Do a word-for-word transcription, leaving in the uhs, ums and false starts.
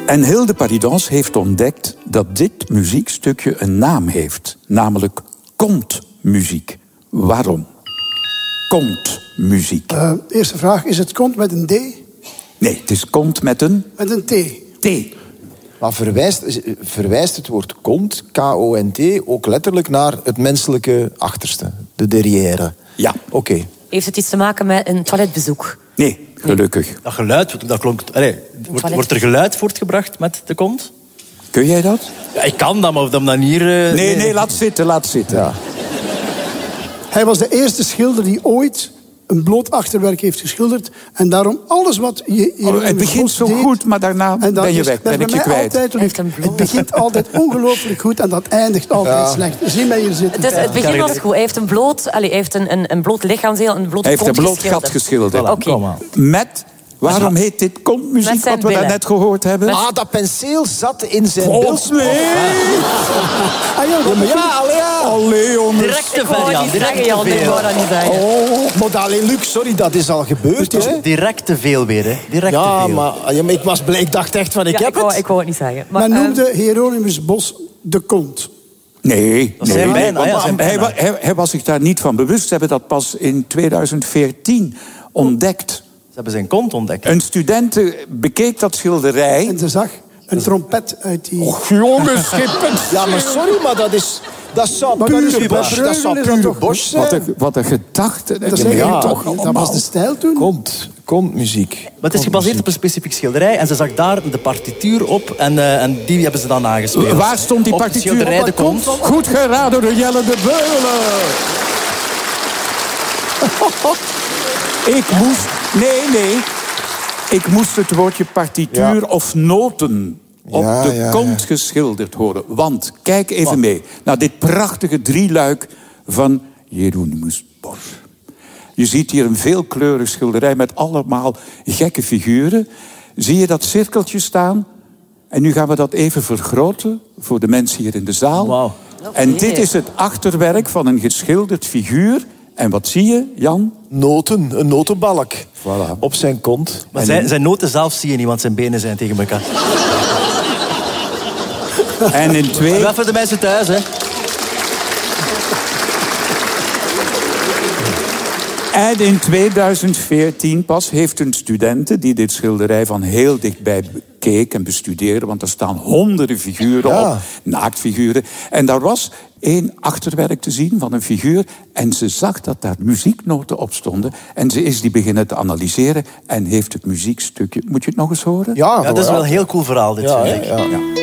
En Hilde Paridans heeft ontdekt dat dit muziekstukje een naam heeft. Namelijk kontmuziek. Waarom? Kontmuziek. Uh, eerste vraag, is het kont met een D? Nee, het is kont met een... Met een T. T. Maar verwijst, verwijst het woord kont, K O N T, ook letterlijk naar het menselijke achterste? De derrière? Ja. Oké. Okay. Heeft het iets te maken met een toiletbezoek? Nee, gelukkig. Dat geluid, dat klonk... Allez, wordt, wordt er geluid voortgebracht met de kont? Kun jij dat? Ja, ik kan dat, maar op dat manier... Uh, nee, nee, laat zitten, laat zitten. Ja. Hij was de eerste schilder die ooit een bloot achterwerk heeft geschilderd. En daarom alles wat je... je oh, het begint zo deed, goed, maar daarna ben je weg. Ben ik je kwijt. Het begint altijd ongelooflijk goed en dat eindigt altijd ja. slecht. Zie mij hier zitten. Dus het begin was goed. Hij heeft een bloot, allez, hij heeft een, een, een bloot lichaamsdeel en een blote kont geschilderd. Hij heeft een bloot gat geschilderd. Voilà, okay. Met... Waarom heet dit kontmuziek, wat we net gehoord hebben? Ah, dat penseel zat in zijn oh, beeld. Nee. Ah, ja, ja, allee, ja. Allee, jongens. Directe variant. Directe Jan, ik wou dat niet zeggen. Oh, maar allee, Luc, sorry, dat is al gebeurd. Dus hè? Direct te veel weer, hè. Direct ja, te veel. Maar, ja, maar ik was blij, ik dacht echt van, ik ja, heb ik wou, het. Ik wou het niet zeggen. Maar, Men noemde Hieronymus Bos de kont. Nee, dat zijn nee, bijna, nee, ja, zijn bijna. Hij, hij, hij was zich daar niet van bewust. Ze hebben dat pas in tweeduizend veertien ontdekt. Ze hebben zijn kont ontdekt. Een student bekeek dat schilderij. En ze zag een trompet uit die... Och, jongens, schippen. Ja, maar sorry, maar dat is... Dat zou pure Bosch, dat zou pure Bosch zijn. Wat een, wat een gedachte. Dat, ja, ja, toch dat was de stijl toen. Kont, kontmuziek. Maar het is gebaseerd op een specifiek schilderij. En ze zag daar de partituur op. En, uh, en die hebben ze dan aangespeeld. Waar stond die partituur? Op het schilderij de kont. Goed geraden door Jelle de Beulen. Ik moest... Nee, nee. Ik moest het woordje partituur ja. of noten op ja, de ja, kont ja. geschilderd horen. Want, kijk even Wat? mee naar dit prachtige drieluik van Hieronymus Bos. Je ziet hier een veelkleurig schilderij met allemaal gekke figuren. Zie je dat cirkeltje staan? En nu gaan we dat even vergroten voor de mensen hier in de zaal. Wow. En dit is het achterwerk van een geschilderd figuur. En wat zie je, Jan? Noten, een notenbalk. Voilà. Op zijn kont. Maar zijn, zijn noten zelf zie je niet, want zijn benen zijn tegen elkaar. En in twee... Wel voor de mensen thuis, hè. En in tweeduizend veertien pas heeft een studente die dit schilderij van heel dichtbij bekeek en bestudeerde, want er staan honderden figuren ja. op, naaktfiguren. En daar was één achterwerk te zien van een figuur en ze zag dat daar muzieknoten op stonden. En ze is die beginnen te analyseren en heeft het muziekstukje... Moet je het nog eens horen? Ja, ja dat is wel een heel cool verhaal, dit, ja, vind ik. Ja, ja.